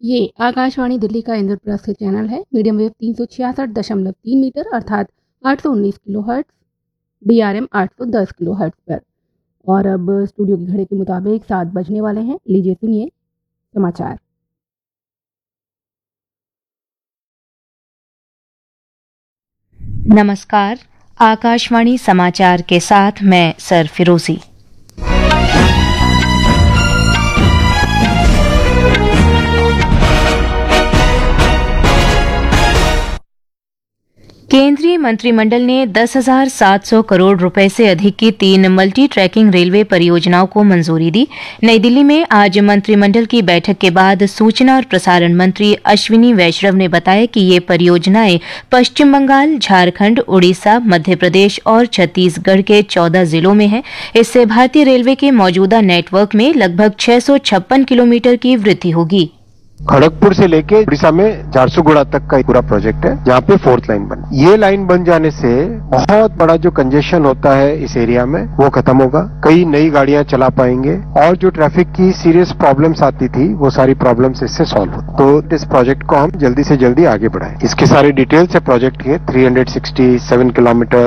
ये आकाशवाणी दिल्ली का इंद्रप्रस्थ चैनल है। मीडियम वेव 366.3 मीटर अर्थात 819 किलोहर्ट्ज, DRM 810 किलोहर्ट्ज पर। और अब स्टूडियो की घड़ी के मुताबिक 7 बजने वाले हैं। लीजिए सुनिए समाचार। नमस्कार, आकाशवाणी समाचार के साथ मैं सर फिरोजी। केंद्रीय मंत्रिमंडल ने 10,700 करोड़ रुपए से अधिक की 3 मल्टी ट्रैकिंग रेलवे परियोजनाओं को मंजूरी दी। नई दिल्ली में आज मंत्रिमंडल की बैठक के बाद सूचना और प्रसारण मंत्री अश्विनी वैष्णव ने बताया कि ये परियोजनाएं पश्चिम बंगाल, झारखंड, उड़ीसा, मध्य प्रदेश और छत्तीसगढ़ के 14 जिलों में हैं। इससे भारतीय रेलवे के मौजूदा नेटवर्क में लगभग 656 किलोमीटर की वृद्धि होगी। खड़गपुर से लेके उड़ीसा में झारसुगुड़ा तक का पूरा प्रोजेक्ट है, जहाँ पे 4th लाइन बनी। ये लाइन बन जाने से बहुत बड़ा जो कंजेशन होता है इस एरिया में वो खत्म होगा। कई नई गाड़ियां चला पाएंगे और जो ट्रैफिक की सीरियस प्रॉब्लम्स आती थी वो सारी प्रॉब्लम्स इससे सॉल्व हो। तो इस प्रोजेक्ट को हम जल्दी से जल्दी आगे बढ़ाएं। इसके सारे डिटेल्स है प्रोजेक्ट के। 367 किलोमीटर,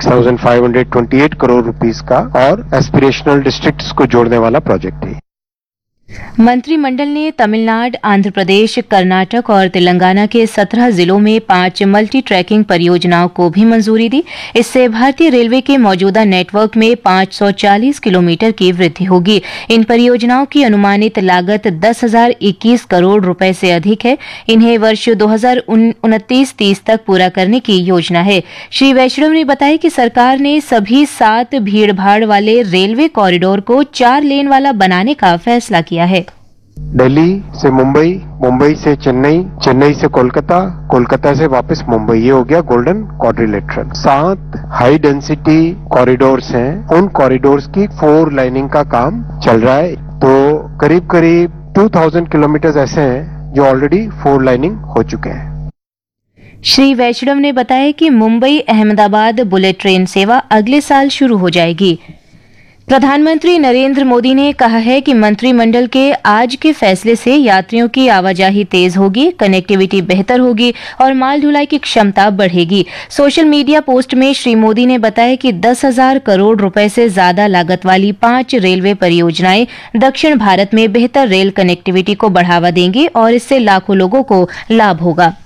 6,528 करोड़ रुपीस का और एस्पिरेशनल डिस्ट्रिक्ट्स को जोड़ने वाला प्रोजेक्ट है। मंत्रिमंडल ने तमिलनाडु, आंध्र प्रदेश, कर्नाटक और तेलंगाना के 17 जिलों में 5 मल्टी ट्रैकिंग परियोजनाओं को भी मंजूरी दी। इससे भारतीय रेलवे के मौजूदा नेटवर्क में 540 किलोमीटर की वृद्धि होगी। इन परियोजनाओं की अनुमानित लागत 10,021 करोड़ रुपए से अधिक है। इन्हें वर्ष 2029-30 तक पूरा करने की योजना है। श्री वैष्णव ने बताया कि सरकार ने सभी 7 भीड़भाड़ वाले रेलवे कॉरिडोर को 4 लेन वाला बनाने का फैसला किया है। दिल्ली से मुंबई, मुंबई से चेन्नई, चेन्नई से कोलकाता, कोलकाता से वापस मुंबई, ये हो गया golden quadrilateral. 7 high density corridors हैं, उन कॉरिडोर्स की 4 लाइनिंग का काम चल रहा है। तो करीब करीब 2000 किलोमीटर ऐसे हैं जो ऑलरेडी 4 लाइनिंग हो चुके हैं। श्री वैष्णव ने बताया कि मुंबई अहमदाबाद बुलेट ट्रेन सेवा अगले साल शुरू हो जाएगी। प्रधानमंत्री नरेंद्र मोदी ने कहा है कि मंत्रिमंडल के आज के फैसले से यात्रियों की आवाजाही तेज होगी, कनेक्टिविटी बेहतर होगी और माल ढुलाई की क्षमता बढ़ेगी। सोशल मीडिया पोस्ट में श्री मोदी ने बताया कि 10,000 करोड़ रुपए से ज्यादा लागत वाली 5 रेलवे परियोजनाएं दक्षिण भारत में बेहतर रेल कनेक्टिविटी को बढ़ावा देंगी और इससे लाखों लोगों को लाभ होगा।